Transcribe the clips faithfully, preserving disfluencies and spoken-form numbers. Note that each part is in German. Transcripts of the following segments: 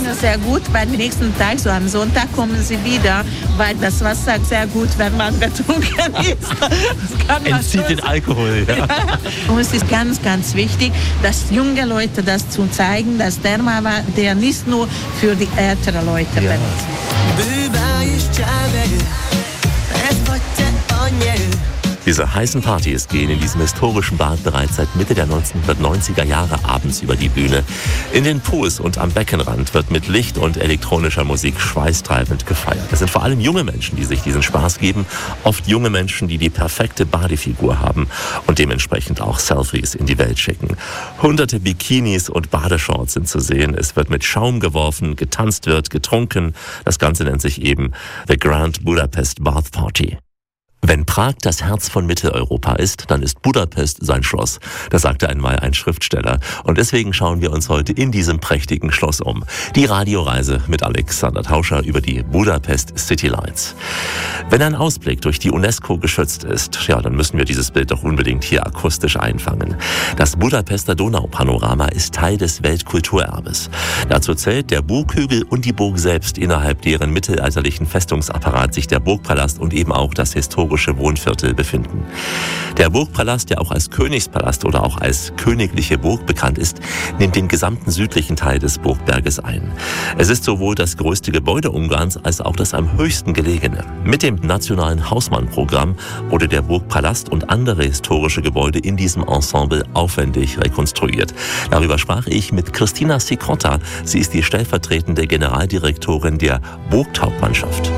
ihnen sehr gut, weil am nächsten Tag, so am Sonntag, kommen sie wieder, weil das Wasser sehr gut, wenn man betrunken ist. Das kann man Entzieht den Alkohol. Ja. Ja. Und es ist ganz, ganz wichtig, dass junge Leute das zu zeigen, dass der mal war, der nicht nur für die älteren Leute Ja. Diese heißen Partys gehen in diesem historischen Bad bereits seit Mitte der neunzehnhundertneunziger Jahre abends über die Bühne. In den Pools und am Beckenrand wird mit Licht und elektronischer Musik schweißtreibend gefeiert. Es sind vor allem junge Menschen, die sich diesen Spaß geben. Oft junge Menschen, die die perfekte Badefigur haben und dementsprechend auch Selfies in die Welt schicken. Hunderte Bikinis und Badeshorts sind zu sehen. Es wird mit Schaum geworfen, getanzt wird, getrunken. Das Ganze nennt sich eben The Grand Budapest Bath Party. Wenn Prag das Herz von Mitteleuropa ist, dann ist Budapest sein Schloss. Das sagte einmal ein Schriftsteller. Und deswegen schauen wir uns heute in diesem prächtigen Schloss um. Die Radioreise mit Alexander Tauscher über die Budapest City Lights. Wenn ein Ausblick durch die UNESCO geschützt ist, ja, dann müssen wir dieses Bild doch unbedingt hier akustisch einfangen. Das Budapester Donaupanorama ist Teil des Weltkulturerbes. Dazu zählt der Burghügel und die Burg selbst, innerhalb deren mittelalterlichen Festungsapparat sich der Burgpalast und eben auch das historische Wohnviertel befinden. Der Burgpalast, der auch als Königspalast oder auch als königliche Burg bekannt ist, nimmt den gesamten südlichen Teil des Burgberges ein. Es ist sowohl das größte Gebäude Ungarns als auch das am höchsten gelegene. Mit dem nationalen Hausmann-Programm wurde der Burgpalast und andere historische Gebäude in diesem Ensemble aufwendig rekonstruiert. Darüber sprach ich mit Christina Sikotta. Sie ist die stellvertretende Generaldirektorin der Burghauptmannschaft.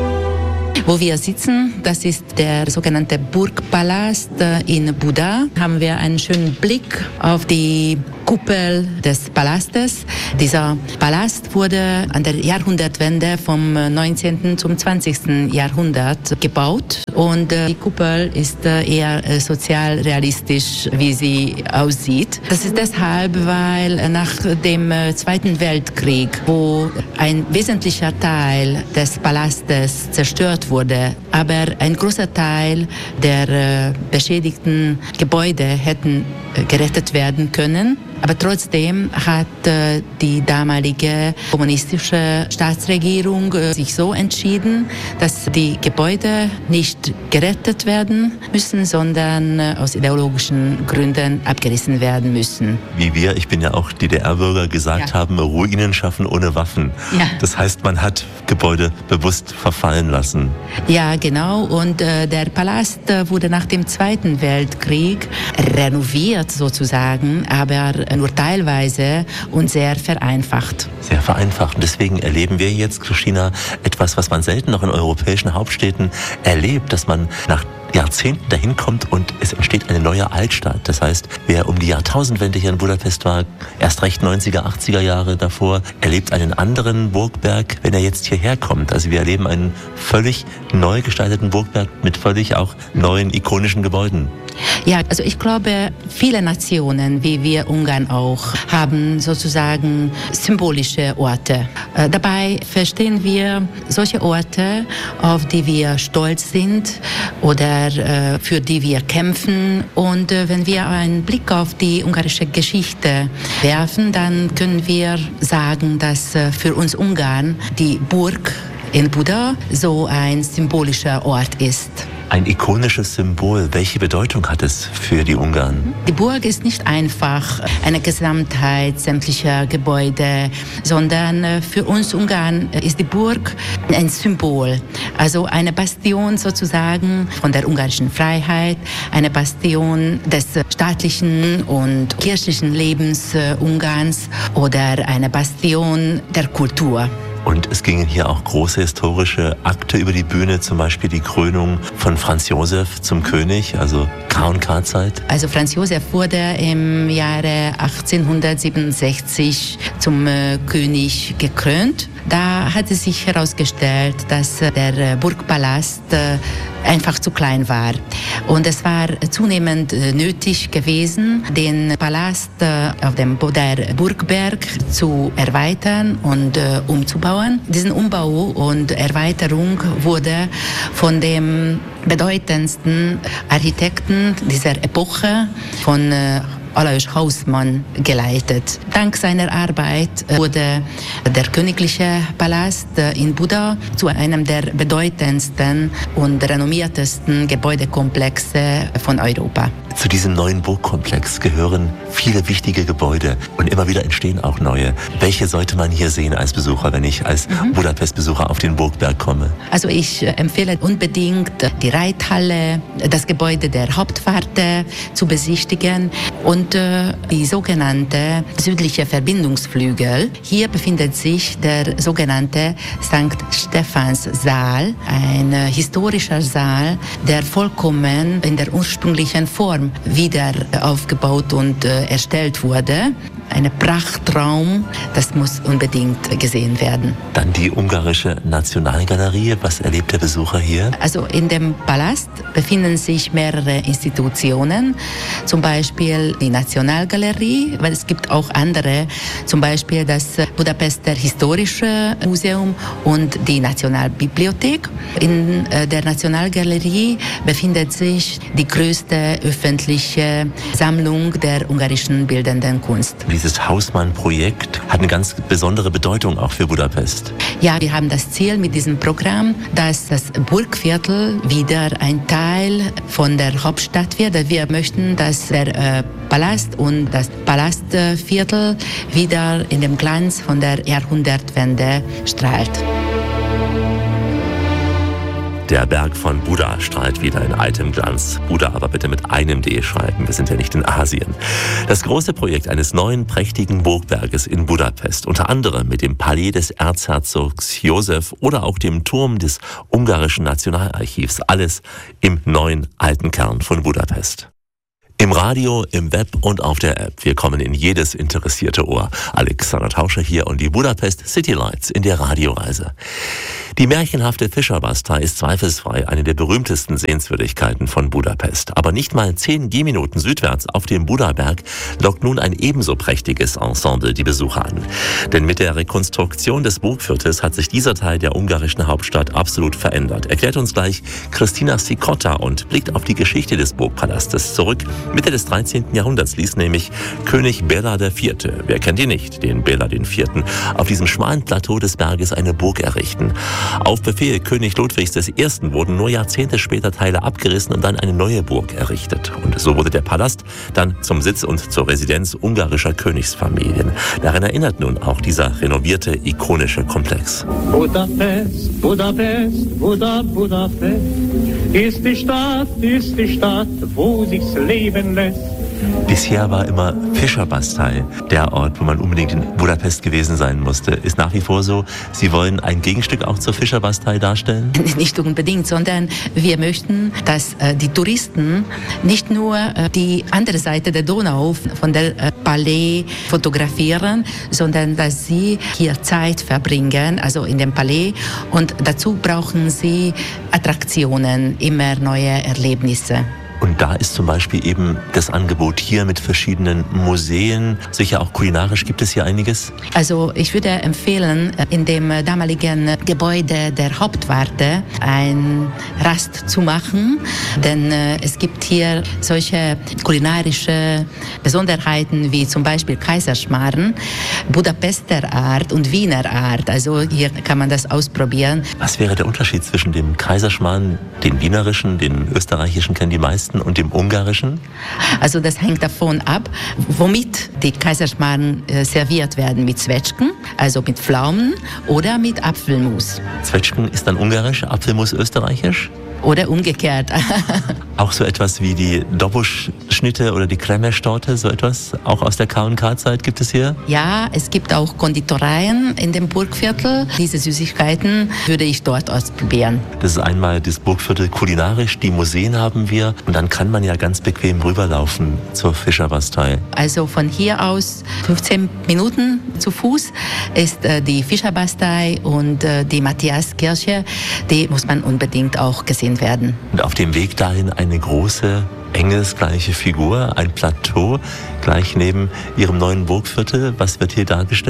Wo wir sitzen, das ist der sogenannte Burgpalast in Buda. Haben wir einen schönen Blick auf die Kuppel des Palastes. Dieser Palast wurde an der Jahrhundertwende vom neunzehnten zum zwanzigsten Jahrhundert gebaut und die Kuppel ist eher sozialrealistisch, wie sie aussieht. Das ist deshalb, weil nach dem Zweiten Weltkrieg, wo ein wesentlicher Teil des Palastes zerstört wurde, aber ein großer Teil der beschädigten Gebäude hätten gerettet werden können. Aber trotzdem hat äh, die damalige kommunistische Staatsregierung äh, sich so entschieden, dass die Gebäude nicht gerettet werden müssen, sondern äh, aus ideologischen Gründen abgerissen werden müssen. Wie wir, ich bin ja auch D D R-Bürger, gesagt Ja. haben, Ruinen schaffen ohne Waffen. Ja. Das heißt, man hat Gebäude bewusst verfallen lassen. Ja, genau. Und äh, der Palast äh, wurde nach dem Zweiten Weltkrieg renoviert sozusagen, aber nur teilweise und sehr vereinfacht. Sehr vereinfacht. Und deswegen erleben wir jetzt, Christina, etwas, was man selten noch in europäischen Hauptstädten erlebt, dass man nach Jahrzehnten dahin kommt und es entsteht eine neue Altstadt. Das heißt, wer um die Jahrtausendwende hier in Budapest war, erst recht neunziger, achtziger Jahre davor, erlebt einen anderen Burgberg, wenn er jetzt hierher kommt. Also wir erleben einen völlig neu gestalteten Burgberg mit völlig auch neuen, ikonischen Gebäuden. Ja, also ich glaube, viele Nationen, wie wir Ungarn auch, haben sozusagen symbolische Orte. Äh, dabei verstehen wir solche Orte, auf die wir stolz sind oder äh, für die wir kämpfen. Und äh, wenn wir einen Blick auf die ungarische Geschichte werfen, dann können wir sagen, dass äh, für uns Ungarn die Burg in Buda so ein symbolischer Ort ist. Ein ikonisches Symbol. Welche Bedeutung hat es für die Ungarn? Die Burg ist nicht einfach eine Gesamtheit sämtlicher Gebäude, sondern für uns Ungarn ist die Burg ein Symbol. Also eine Bastion sozusagen von der ungarischen Freiheit, eine Bastion des staatlichen und kirchlichen Lebens Ungarns oder eine Bastion der Kultur. Und es gingen hier auch große historische Akte über die Bühne, zum Beispiel die Krönung von Franz Josef zum König, also K und K-Zeit. Also Franz Josef wurde im Jahre achtzehnhundertsiebenundsechzig zum äh, König gekrönt. Da hat es sich herausgestellt, dass äh, der Burgpalast äh, einfach zu klein war. Und es war zunehmend äh, nötig gewesen, den Palast äh, auf dem Boder Burgberg zu erweitern und äh, umzubauen. Diesen Umbau und Erweiterung wurde von dem bedeutendsten Architekten dieser Epoche, von äh, Alois Hausmann geleitet. Dank seiner Arbeit wurde der königliche Palast in Buda zu einem der bedeutendsten und renommiertesten Gebäudekomplexe von Europa. Zu diesem neuen Burgkomplex gehören viele wichtige Gebäude und immer wieder entstehen auch neue. Welche sollte man hier sehen als Besucher, wenn ich als mhm. Budapest-Besucher auf den Burgberg komme? Also ich empfehle unbedingt die Reithalle, das Gebäude der Hauptwarte zu besichtigen und äh, die sogenannte südliche Verbindungsflügel. Hier befindet sich der sogenannte Sankt Stephans Saal, ein äh, historischer Saal, der vollkommen in der ursprünglichen Form wieder aufgebaut und äh, erstellt wurde. Ein Prachtraum, das muss unbedingt gesehen werden. Dann die ungarische Nationalgalerie. Was erlebt der Besucher hier? Also in dem Palast befinden sich mehrere Institutionen, zum Beispiel die Nationalgalerie, weil es gibt auch andere, zum Beispiel das Budapester Historische Museum und die Nationalbibliothek. In der Nationalgalerie befindet sich die größte öffentliche Sammlung der ungarischen bildenden Kunst. Dieses Hausmann-Projekt hat eine ganz besondere Bedeutung auch für Budapest. Ja, wir haben das Ziel mit diesem Programm, dass das Burgviertel wieder ein Teil von der Hauptstadt wird. Wir möchten, dass der äh, Palast und das Palastviertel wieder in dem Glanz von der Jahrhundertwende strahlt. Der Berg von Buda strahlt wieder in altem Glanz. Buda aber bitte mit einem D schreiben, wir sind ja nicht in Asien. Das große Projekt eines neuen, prächtigen Burgberges in Budapest, unter anderem mit dem Palais des Erzherzogs Josef oder auch dem Turm des ungarischen Nationalarchivs. Alles im neuen, alten Kern von Budapest. Im Radio, im Web und auf der App. Wir kommen in jedes interessierte Ohr. Alexander Tauscher hier und die Budapest City Lights in der Radioreise. Die märchenhafte Fischerbastei ist zweifelsfrei eine der berühmtesten Sehenswürdigkeiten von Budapest. Aber nicht mal zehn Gehminuten südwärts auf dem Budaberg lockt nun ein ebenso prächtiges Ensemble die Besucher an. Denn mit der Rekonstruktion des Burgviertels hat sich dieser Teil der ungarischen Hauptstadt absolut verändert. Erklärt uns gleich Christina Sikota und blickt auf die Geschichte des Burgpalastes zurück. Mitte des dreizehnten Jahrhunderts ließ nämlich König Bela der Vierte, wer kennt ihn nicht, den Bela den Vierten, auf diesem schmalen Plateau des Berges eine Burg errichten. Auf Befehl König Ludwigs des Ersten wurden nur Jahrzehnte später Teile abgerissen und dann eine neue Burg errichtet. Und so wurde der Palast dann zum Sitz und zur Residenz ungarischer Königsfamilien. Daran erinnert nun auch dieser renovierte, ikonische Komplex. Budapest, Budapest, Buda, Budapest, ist die Stadt, ist die Stadt, wo sich's leben lässt. Bisher war immer Fischerbastei der Ort, wo man unbedingt in Budapest gewesen sein musste. Ist nach wie vor so, Sie wollen ein Gegenstück auch zur Fischerbastei darstellen? Nicht unbedingt, sondern wir möchten, dass äh, die Touristen nicht nur äh, die andere Seite der Donau von der äh, Palais fotografieren, sondern dass sie hier Zeit verbringen, also in dem Palais. Und dazu brauchen sie Attraktionen, immer neue Erlebnisse. Und da ist zum Beispiel eben das Angebot hier mit verschiedenen Museen. Sicher auch kulinarisch gibt es hier einiges. Also ich würde empfehlen, in dem damaligen Gebäude der Hauptwarte ein Rast zu machen. Denn äh, es gibt hier solche kulinarische Besonderheiten wie zum Beispiel Kaiserschmarrn, Budapester Art und Wiener Art. Also hier kann man das ausprobieren. Was wäre der Unterschied zwischen dem Kaiserschmarrn, den wienerischen, den österreichischen kennen die meisten, und dem ungarischen? Also das hängt davon ab, womit die Kaiserschmarrn äh, serviert werden. Mit Zwetschgen, also mit Pflaumen oder mit Apfelmus. Zwetschgen ist dann ungarisch, Apfelmus österreichisch? Oder umgekehrt. Auch so etwas wie die Dobosch-Schnitte oder die Kremerstorte, so etwas auch aus der K und K-Zeit gibt es hier? Ja, es gibt auch Konditoreien in dem Burgviertel. Diese Süßigkeiten würde ich dort ausprobieren. Das ist einmal das Burgviertel kulinarisch, die Museen haben wir und dann kann man ja ganz bequem rüberlaufen zur Fischerbastei. Also von hier aus fünfzehn Minuten zu Fuß ist äh, die Fischerbastei und äh, die Matthiaskirche, die muss man unbedingt auch gesehen werden. Und auf dem Weg dahin eine große, engelsgleiche Figur, ein Plateau, gleich neben Ihrem neuen Burgviertel. Was wird hier dargestellt?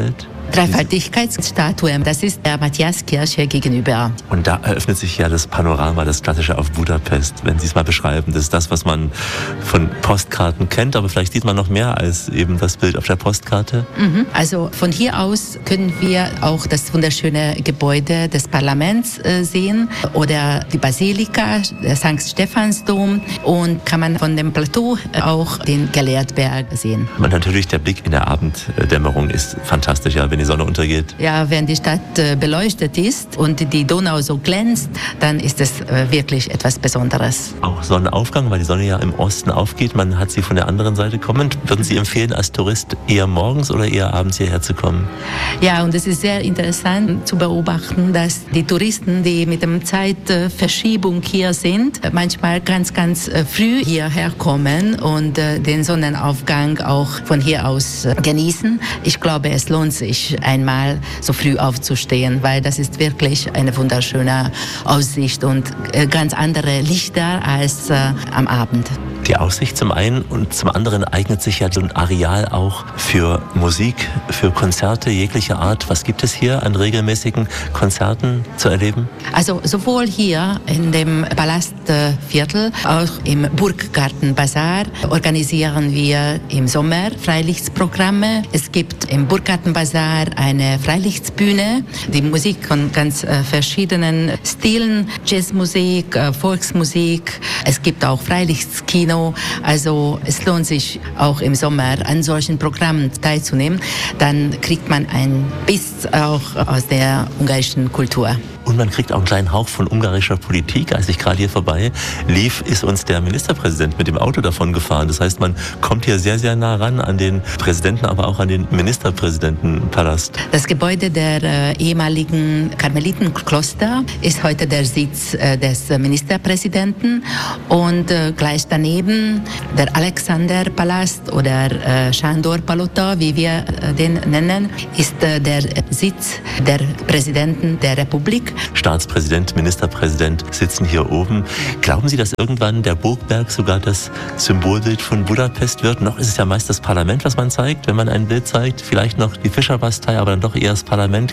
Dreifaltigkeitsstatue. Das ist der Matthiaskirche gegenüber. Und da eröffnet sich ja das Panorama, das klassische auf Budapest. Wenn Sie es mal beschreiben, das ist das, was man von Postkarten kennt, aber vielleicht sieht man noch mehr als eben das Bild auf der Postkarte. Mhm. Also von hier aus können wir auch das wunderschöne Gebäude des Parlaments äh, sehen oder die Basilika, der Sankt Stephansdom, und kann man von dem Plateau auch den Gelehrtberg sehen. Und natürlich der Blick in der Abenddämmerung ist fantastisch, ja, wenn die Sonne untergeht. Ja, wenn die Stadt äh, beleuchtet ist und die Donau so glänzt, dann ist es äh, wirklich etwas Besonderes. Auch Sonnenaufgang, weil die Sonne ja im Osten aufgeht. Man hat sie von der anderen Seite kommen. Würden Sie empfehlen, als Tourist eher morgens oder eher abends hierher zu kommen? Ja, und es ist sehr interessant zu beobachten, dass die Touristen, die mit der Zeitverschiebung hier sind, manchmal ganz, ganz früh hierher kommen und den Sonnenaufgang auch von hier aus genießen. Ich glaube, es lohnt sich, einmal so früh aufzustehen, weil das ist wirklich eine wunderschöne Aussicht und ganz andere Lichter als äh, am Abend. Die Aussicht zum einen und zum anderen eignet sich ja so ein Areal auch für Musik, für Konzerte jeglicher Art. Was gibt es hier an regelmäßigen Konzerten zu erleben? Also sowohl hier in dem Palastviertel, auch im Burggartenbazar organisieren wir im Sommer Freilichtprogramme. Es gibt im Burggartenbazar eine Freilichtbühne, die Musik von ganz äh, verschiedenen Stilen, Jazzmusik, äh, Volksmusik. Es gibt auch Freilichtskino. Also es lohnt sich auch im Sommer an solchen Programmen teilzunehmen. Dann kriegt man ein Biss auch aus der ungarischen Kultur. Und man kriegt auch einen kleinen Hauch von ungarischer Politik. Als ich gerade hier vorbei lief, ist uns der Ministerpräsident mit dem Auto davon gefahren. Das heißt, man kommt hier sehr, sehr nah ran an den Präsidenten, aber auch an den Ministerpräsidentenpalast. Das Gebäude der äh, ehemaligen Karmelitenkloster ist heute der Sitz äh, des Ministerpräsidenten. Und äh, gleich daneben der Alexanderpalast oder äh, Sándor Palota, wie wir äh, den nennen, ist äh, der Sitz der Präsidenten der Republik. Staatspräsident, Ministerpräsident sitzen hier oben. Glauben Sie, dass irgendwann der Burgberg sogar das Symbolbild von Budapest wird? Noch ist es ja meist das Parlament, was man zeigt, wenn man ein Bild zeigt. Vielleicht noch die Fischerbastei, aber dann doch eher das Parlament.